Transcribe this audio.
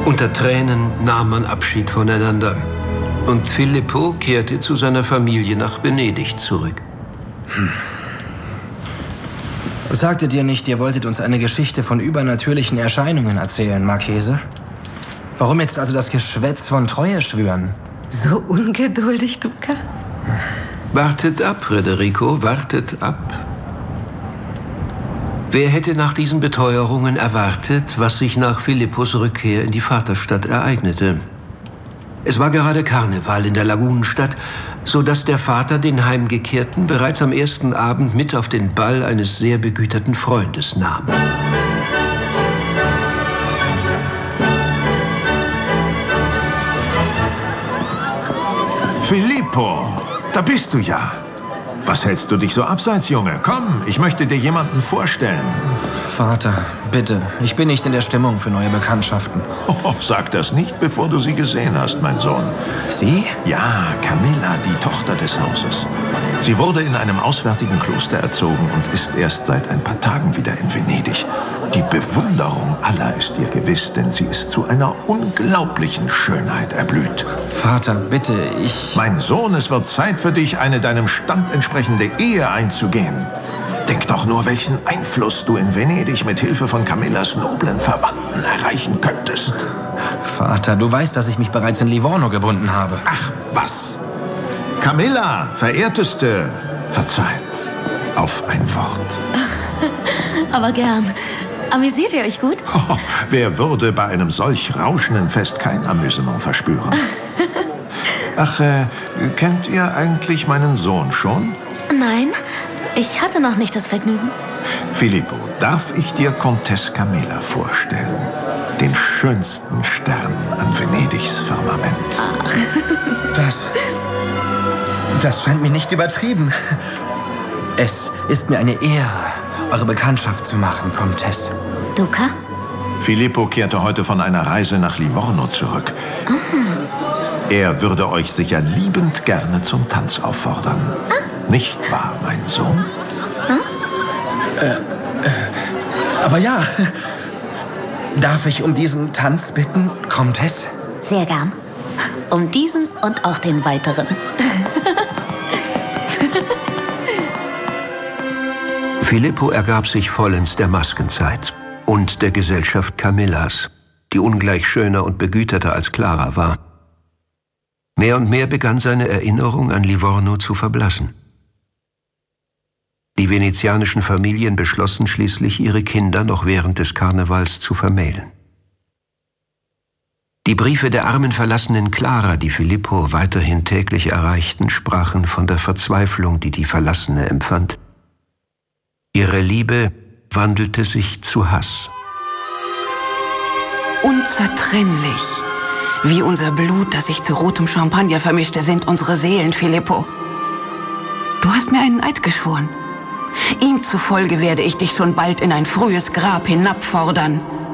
Unter Tränen nahm man Abschied voneinander. Und Filippo kehrte zu seiner Familie nach Venedig zurück. Sagtet ihr nicht, ihr wolltet uns eine Geschichte von übernatürlichen Erscheinungen erzählen, Marchese? Warum jetzt also das Geschwätz von Treue schwören? So ungeduldig, Duca. Wartet ab, Federico, wartet ab. Wer hätte nach diesen Beteuerungen erwartet, was sich nach Filippos Rückkehr in die Vaterstadt ereignete? Es war gerade Karneval in der Lagunenstadt, so dass der Vater den Heimgekehrten bereits am ersten Abend mit auf den Ball eines sehr begüterten Freundes nahm. Filippo, da bist du ja. Was hältst du dich so abseits, Junge? Komm, ich möchte dir jemanden vorstellen. Vater, bitte, ich bin nicht in der Stimmung für neue Bekanntschaften. Oh, sag das nicht, bevor du sie gesehen hast, mein Sohn. Sie? Ja, Camilla, die Tochter des Hauses. Sie wurde in einem auswärtigen Kloster erzogen und ist erst seit ein paar Tagen wieder in Venedig. Die Bewunderung aller ist ihr gewiss, denn sie ist zu einer unglaublichen Schönheit erblüht. Vater, bitte, Mein Sohn, es wird Zeit für dich, eine deinem Stand entsprechende Ehe einzugehen. Denk doch nur, welchen Einfluss du in Venedig mit Hilfe von Camillas noblen Verwandten erreichen könntest. Vater, du weißt, dass ich mich bereits in Livorno gebunden habe. Ach, was? Camilla, Verehrteste, verzeiht. Auf ein Wort. Aber gern. Amüsiert ihr euch gut? Oh, wer würde bei einem solch rauschenden Fest kein Amüsement verspüren? Ach, kennt ihr eigentlich meinen Sohn schon? Nein, ich hatte noch nicht das Vergnügen. Filippo, darf ich dir Comtesse Camilla vorstellen? Den schönsten Stern an Venedigs Firmament. Das scheint mir nicht übertrieben. Es ist mir eine Ehre, eure Bekanntschaft zu machen, Comtesse. Duca? Filippo kehrte heute von einer Reise nach Livorno zurück. Er würde euch sicher liebend gerne zum Tanz auffordern. Nicht wahr, mein Sohn? Aber ja, darf ich um diesen Tanz bitten, Comtesse? Sehr gern. Um diesen und auch den weiteren. Filippo ergab sich vollends der Maskenzeit und der Gesellschaft Camillas, die ungleich schöner und begüterter als Clara war. Mehr und mehr begann seine Erinnerung an Livorno zu verblassen. Die venezianischen Familien beschlossen schließlich, ihre Kinder noch während des Karnevals zu vermählen. Die Briefe der armen verlassenen Clara, die Filippo weiterhin täglich erreichten, sprachen von der Verzweiflung, die die Verlassene empfand. Ihre Liebe wandelte sich zu Hass. Unzertrennlich. Wie unser Blut, das sich zu rotem Champagner vermischte, sind unsere Seelen, Filippo. Du hast mir einen Eid geschworen. Ihm zufolge werde ich dich schon bald in ein frühes Grab hinabfordern.